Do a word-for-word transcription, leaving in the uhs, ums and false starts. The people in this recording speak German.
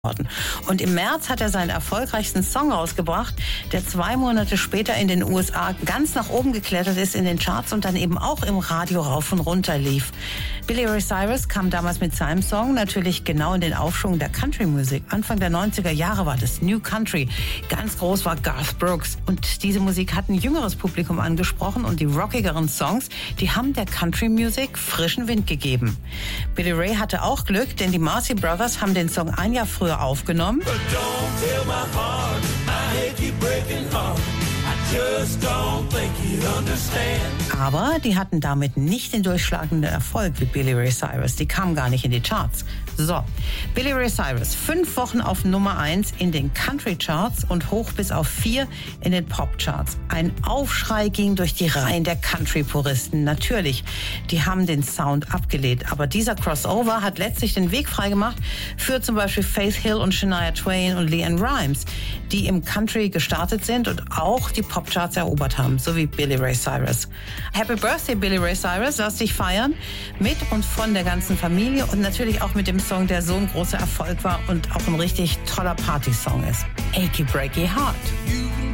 Und im März hat er seinen erfolgreichsten Song rausgebracht, der zwei Monate später in den U S A ganz nach oben geklettert ist in den Charts und dann eben auch im Radio rauf und runter lief. Billy Ray Cyrus kam damals mit seinem Song natürlich genau in den Aufschwung der Country-Musik. Anfang der neunziger Jahre war das New Country. Ganz groß war Garth Brooks. Und diese Musik hat ein jüngeres Publikum angesprochen und die rockigeren Songs, die haben der Country-Musik frischen Wind gegeben. Billy Ray hatte auch Glück, denn die Marcy Brothers haben den Song ein Jahr früher aufgenommen. Aber die hatten damit nicht den durchschlagenden Erfolg wie Billy Ray Cyrus. Die kamen gar nicht in die Charts. So, Billy Ray Cyrus, fünf Wochen auf Nummer eins in den Country-Charts und hoch bis auf vier in den Pop-Charts. Ein Aufschrei ging durch die Reihen der Country-Puristen. Natürlich, die haben den Sound abgelehnt. Aber dieser Crossover hat letztlich den Weg freigemacht für zum Beispiel Faith Hill und Shania Twain und LeAnn Rimes, die im Country gestartet sind und auch die Pop-Charts erobert haben, so wie Billy Ray Cyrus. Happy Birthday, Billy Ray Cyrus, lass dich feiern, mit und von der ganzen Familie und natürlich auch mit dem Song, der so ein großer Erfolg war und auch ein richtig toller Party-Song ist. Achy Breaky Heart.